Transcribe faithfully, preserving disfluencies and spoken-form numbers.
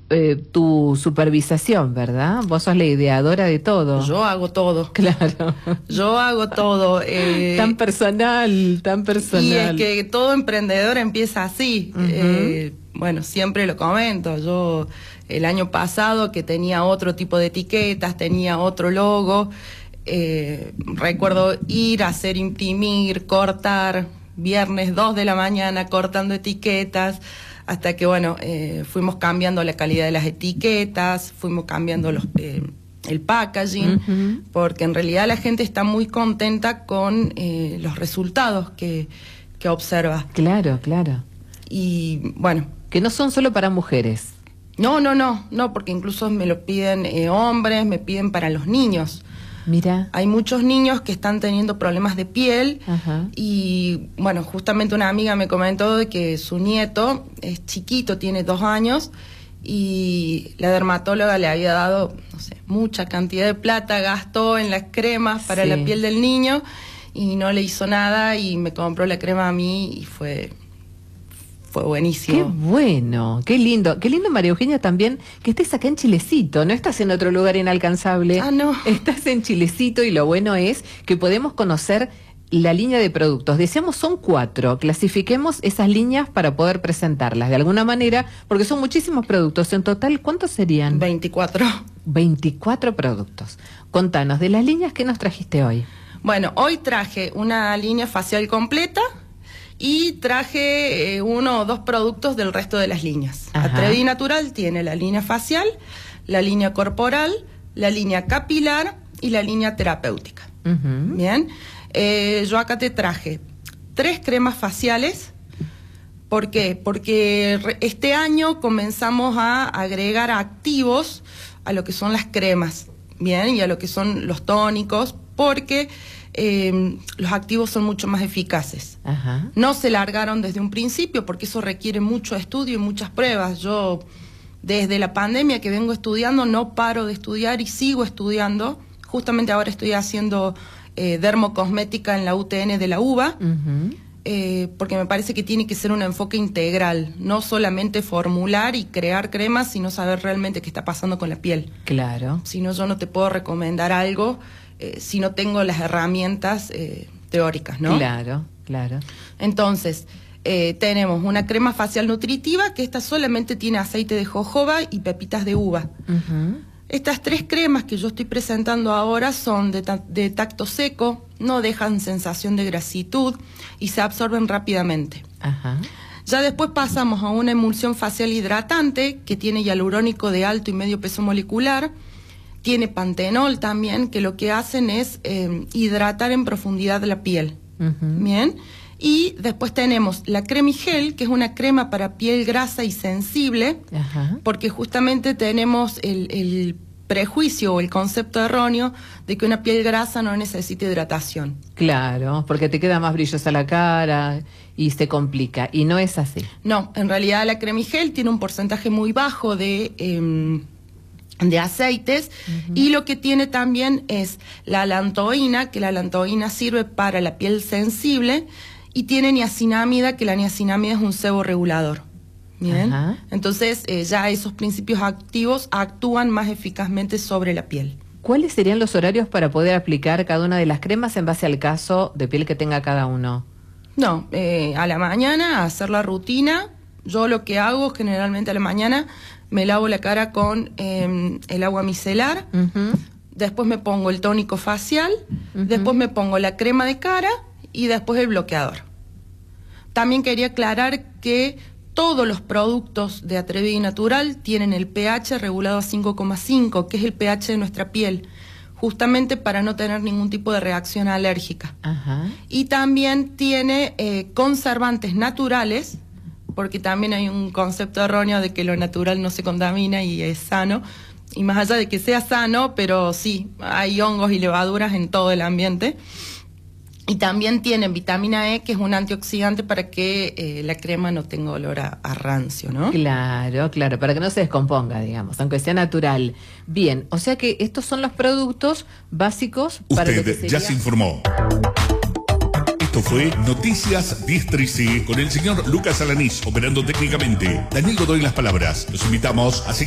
eh, tu supervisación, ¿verdad? Vos sos la ideadora de todo. Yo hago todo. Claro. Yo hago todo. Eh, tan personal, tan personal. Y es que todo emprendedor empieza así. Uh-huh. eh, bueno, siempre lo comento. Yo el año pasado que tenía otro tipo de etiquetas, tenía otro logo, eh, recuerdo ir a hacer imprimir, cortar, viernes dos de la mañana cortando etiquetas, hasta que, bueno, eh, fuimos cambiando la calidad de las etiquetas, fuimos cambiando los, eh, el packaging, uh-huh. porque en realidad la gente está muy contenta con eh, los resultados que, que observa. Claro, claro. Y, bueno. Que no son solo para mujeres. No, no, no, no, porque incluso me lo piden eh, hombres, me piden para los niños. Mira. Hay muchos niños que están teniendo problemas de piel. Ajá. Y, bueno, justamente una amiga me comentó de que su nieto es chiquito, tiene dos años, y la dermatóloga le había dado, no sé, mucha cantidad de plata, gastó en las cremas para sí. la piel del niño y no le hizo nada y me compró la crema a mí y fue... Fue buenísimo. Qué bueno, qué lindo. Qué lindo, María Eugenia, también que estés acá en Chilecito. No estás en otro lugar inalcanzable. Ah, no. Estás en Chilecito y lo bueno es que podemos conocer la línea de productos. Decíamos son cuatro. Clasifiquemos esas líneas para poder presentarlas de alguna manera, porque son muchísimos productos. En total, ¿cuántos serían? veinticuatro. veinticuatro productos. Contanos, de las líneas que nos trajiste hoy. Bueno, hoy traje una línea facial completa. Y traje eh, uno o dos productos del resto de las líneas. Ajá. Atrevi Natural tiene la línea facial, la línea corporal, la línea capilar y la línea terapéutica. Uh-huh. Bien, eh, yo acá te traje tres cremas faciales. ¿Por qué? Porque este año comenzamos a agregar activos a lo que son las cremas, bien, y a lo que son los tónicos, porque... Eh, los activos son mucho más eficaces. Ajá. No se largaron desde un principio porque eso requiere mucho estudio y muchas pruebas. Yo desde la pandemia que vengo estudiando no paro de estudiar y sigo estudiando. Justamente ahora estoy haciendo eh, dermocosmética en la U T N de la UBA, uh-huh. eh, porque me parece que tiene que ser un enfoque integral, no solamente formular y crear cremas, sino saber realmente qué está pasando con la piel. Claro. Si no, yo no te puedo recomendar algo Eh, si no tengo las herramientas eh, teóricas, ¿no? Claro, claro. Entonces, eh, tenemos una crema facial nutritiva, que esta solamente tiene aceite de jojoba y pepitas de uva. Uh-huh. Estas tres cremas que yo estoy presentando ahora son de, ta de tacto seco, no dejan sensación de grasitud y se absorben rápidamente. Ajá. Ya después pasamos a una emulsión facial hidratante, que tiene hialurónico de alto y medio peso molecular. Tiene pantenol también, que lo que hacen es eh, hidratar en profundidad la piel. Uh-huh. Bien. Y después tenemos la Cremigel, que es una crema para piel grasa y sensible, Ajá. porque justamente tenemos el, el prejuicio o el concepto erróneo de que una piel grasa no necesita hidratación. Claro, porque te queda más brillosa la cara y se complica, y no es así. No, en realidad la Cremigel tiene un porcentaje muy bajo de... Eh, de aceites, uh-huh. y lo que tiene también es la alantoína, que la alantoína sirve para la piel sensible, y tiene niacinamida, que la niacinamida es un seborregulador. Bien, Ajá. entonces eh, ya esos principios activos actúan más eficazmente sobre la piel. ¿Cuáles serían los horarios para poder aplicar cada una de las cremas en base al caso de piel que tenga cada uno? No, eh, a la mañana hacer la rutina. Yo lo que hago generalmente a la mañana, me lavo la cara con eh, el agua micelar, uh-huh. después me pongo el tónico facial, uh-huh. después me pongo la crema de cara y después el bloqueador. También quería aclarar que todos los productos de Atrevi Natural tienen el pH regulado a cinco coma cinco, que es el pH de nuestra piel, justamente para no tener ningún tipo de reacción alérgica. Ajá. Y también tiene eh, conservantes naturales, porque también hay un concepto erróneo de que lo natural no se contamina y es sano, y más allá de que sea sano, pero sí, hay hongos y levaduras en todo el ambiente. Y también tienen vitamina E, que es un antioxidante para que eh, la crema no tenga olor a, a rancio, ¿no? Claro, claro, para que no se descomponga, digamos, aunque sea natural. Bien, o sea que estos son los productos básicos para lo que Usted sería... ya se informó. Esto fue Noticias Diestra y C con el señor Lucas Alanís, operando técnicamente. Daniel Godoy las palabras. Los invitamos a seguir